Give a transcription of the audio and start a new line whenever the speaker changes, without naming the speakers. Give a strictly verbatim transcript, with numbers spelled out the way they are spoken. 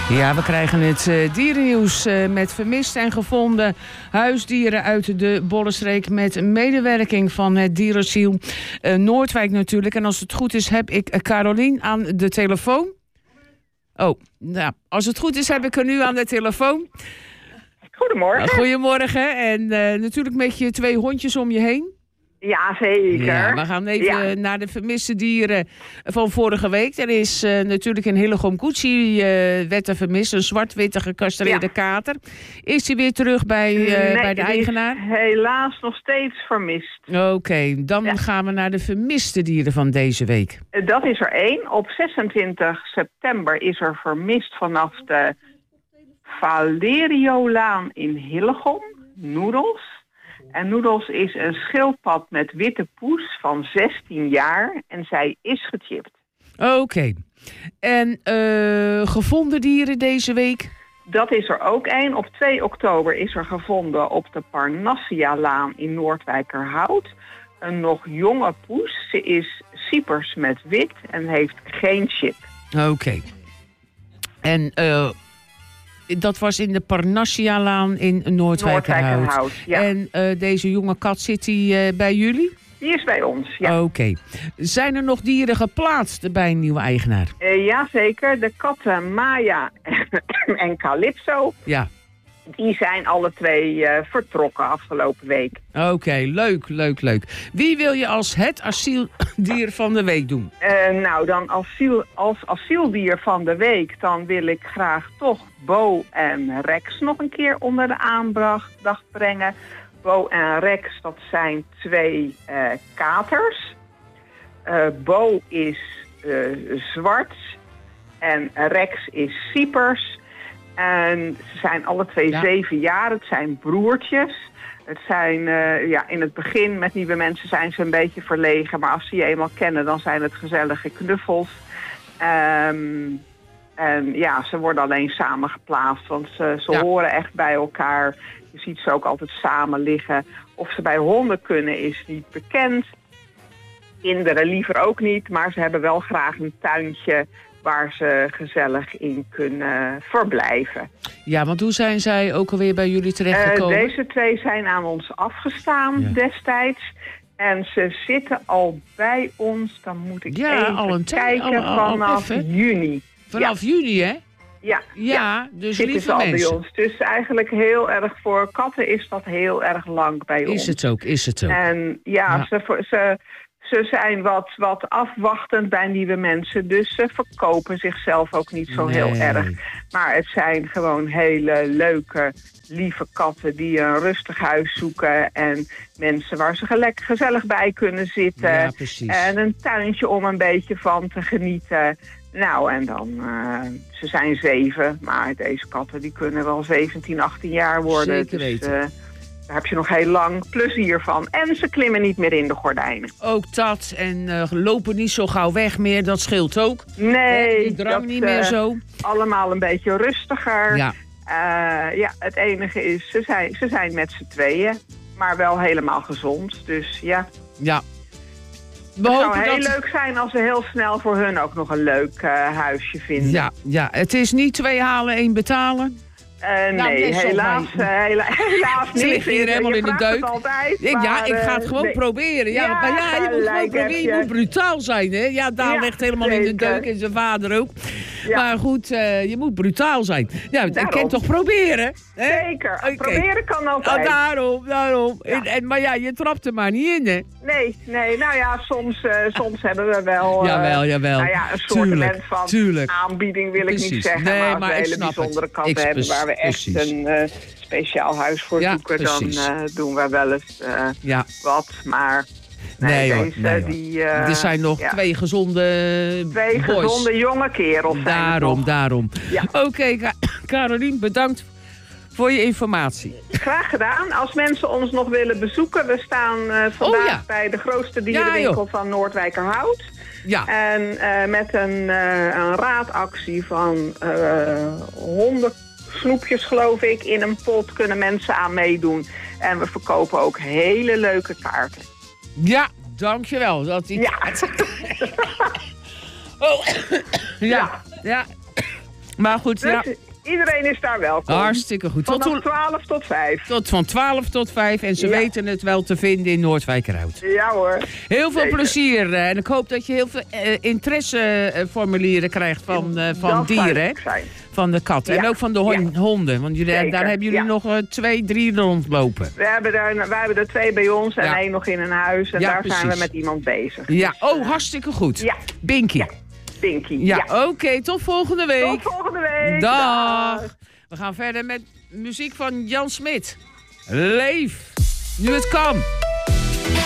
Ja, we krijgen het uh, dierennieuws uh, met vermist en gevonden huisdieren uit de Bollenstreek met medewerking van het dierenasiel uh, Noordwijk natuurlijk. En als het goed is heb ik uh, Carolien aan de telefoon. Oh, nou, als het goed is heb ik er nu aan de telefoon.
Goedemorgen.
Goedemorgen en uh, natuurlijk met je twee hondjes om je heen.
Ja, zeker.
Ja, we gaan even ja. naar de vermiste dieren van vorige week. Er is uh, natuurlijk een Hillegom Koetsie uh, werd er vermist. Een zwart-witte gecastreerde ja. kater. Is hij weer terug bij, uh, nee, bij de eigenaar?
Helaas nog steeds vermist.
Oké, okay, dan ja. gaan we naar de vermiste dieren van deze week.
Dat is er één. Op zesentwintig september is er vermist vanaf de Valeriolaan in Hillegom. Noedels. En Noedels is een schildpad met witte poes van zestien jaar en zij is gechipt.
Oké. Okay. En uh, gevonden dieren deze week?
Dat is er ook één. Op twee oktober is er gevonden op de Parnassia-laan in Noordwijkerhout een nog jonge poes. Ze is Cypers met wit en heeft geen chip.
Oké. Okay. En... Uh... Dat was in de Parnassia-laan in Noordwijkerhout.
Noordwijkerhout, ja.
En uh, deze jonge kat, zit die uh, bij jullie?
Die is bij ons, ja.
Oké. Okay. Zijn er nog dieren geplaatst bij een nieuwe eigenaar?
Uh, Jazeker. De katten Maya en Calypso.
Ja.
Die zijn alle twee uh, vertrokken afgelopen week.
Oké, okay, leuk, leuk, leuk. Wie wil je als het asieldier van de week doen?
Uh, nou, dan asiel, als asieldier van de week... dan wil ik graag toch Bo en Rex nog een keer onder de aandacht brengen. Bo en Rex, dat zijn twee uh, katers. Uh, Bo is uh, zwart en Rex is Cypers... En ze zijn alle twee ja. zeven jaar. Het zijn broertjes. Het zijn, uh, ja, in het begin met nieuwe mensen zijn ze een beetje verlegen. Maar als ze je eenmaal kennen, dan zijn het gezellige knuffels. Um, en ja, ze worden alleen samen geplaatst. Want ze, ze ja. horen echt bij elkaar. Je ziet ze ook altijd samen liggen. Of ze bij honden kunnen is niet bekend. Kinderen liever ook niet. Maar ze hebben wel graag een tuintje... waar ze gezellig in kunnen verblijven.
Ja, want hoe zijn zij ook alweer bij jullie terechtgekomen?
Uh, deze twee zijn aan ons afgestaan ja. destijds. En ze zitten al bij ons, dan moet ik
ja,
even
al een
kijken,
al, al,
vanaf
al
juni.
Vanaf ja. juni, hè?
Ja,
ja,
ja.
dus
zitten
lieve
ze al
mensen.
bij ons. Dus eigenlijk heel erg voor katten is dat heel erg lang bij
is
ons.
Is het ook, is het ook.
En ja, ja. Ze, ze, ze zijn wat, wat afwachtend bij nieuwe mensen. Dus ze verkopen zichzelf ook niet zo nee. heel erg. Maar het zijn gewoon hele leuke, lieve katten die een rustig huis zoeken. En mensen waar ze gelijk, gezellig bij kunnen zitten.
Ja, precies.
En een tuintje om een beetje van te genieten. Nou, en dan, uh, ze zijn zeven, maar deze katten die kunnen wel zeventien, achttien jaar worden.
Zeker weten.
Dus, uh, daar heb je nog heel lang plezier van. En ze klimmen niet meer in de gordijnen.
Ook dat. En uh, lopen niet zo gauw weg meer. Dat scheelt ook.
Nee.
Die drang
dat,
niet meer
uh,
zo.
Allemaal een beetje rustiger.
Ja.
Uh, ja, het enige is, ze zijn, ze zijn met z'n tweeën. Maar wel helemaal gezond. Dus ja.
Ja.
We het zou heel dat... leuk zijn als we heel snel voor hun ook nog een leuk uh, huisje vinden.
Ja, ja, het is niet twee halen, één betalen.
Uh, nou, nee, helaas, uh, hela helaas niet.
Ze liggen hier helemaal in de deuk.
Altijd,
ik,
maar,
ja, ik ga het gewoon nee. proberen. Ja, ja, maar ja, je moet gewoon proberen. Je moet brutaal zijn, hè? Ja, Daan ja, ligt helemaal zeker. in de deuk en zijn vader ook. Ja. Maar goed, uh, je moet brutaal zijn. Ja, ik kan toch proberen? Hè?
Zeker, okay. Proberen kan altijd.
Oh, daarom, daarom. Ja. En, en, maar ja, je trapt er maar niet in, hè?
Nee, nee. Nou ja, soms, uh, soms hebben we wel... Uh,
jawel, jawel.
Nou ja, een soort van
tuurlijk.
aanbieding wil
Precies.
ik niet zeggen.
Nee,
maar als
maar
we hele bijzondere katten hebben waar we echt precies. een uh, speciaal huis voor ja, zoeken, precies. dan uh, doen we wel eens uh, ja. wat. Maar nee,
nee,
deze,
nee
die... Uh,
er zijn nog ja. twee gezonde
Twee
boys.
gezonde jonge kerels zijn
Daarom, daarom. Ja. Oké, okay, Ka Carolien, bedankt voor je informatie.
Graag gedaan. Als mensen ons nog willen bezoeken, we staan uh, vandaag oh, ja. bij de grootste dierenwinkel ja, van Noordwijkerhout.
Ja.
En uh, met een, uh, een raadactie van uh, honderd snoepjes, geloof ik, in een pot kunnen mensen aan meedoen. En we verkopen ook hele leuke kaarten.
Ja, dankjewel. Dat die
ja.
kaart... oh. ja, ja. Maar goed,
Dus
ja.
iedereen is daar welkom.
Hartstikke goed.
Van
Tot,
twaalf tot vijf.
tot van twaalf tot vijf. En ze
Ja.
weten het wel te vinden in Noordwijkerhout.
Ja hoor.
Heel veel
Zeker.
plezier. eh, En ik hoop dat je heel veel eh, interesseformulieren krijgt van, eh, van
Dat zou
dieren. Hè?
leuk zijn.
Van de katten. En
Ja.
ook van de hon-
Ja.
honden. Want jullie,
Zeker.
daar hebben jullie
Ja.
nog eh, twee, drie rondlopen.
We hebben, er, we hebben er twee bij ons en
Ja.
één nog in een huis. En
Ja,
daar zijn we
precies.
met iemand bezig.
Ja,
Dus,
oh,
eh,
hartstikke goed.
Ja.
Binky.
Ja. Pinky.
Ja,
Ja.
oké. Tot volgende week.
Tot volgende week.
Dag.
Dag.
We gaan verder met muziek van Jan Smit. Leef. Nu het kan.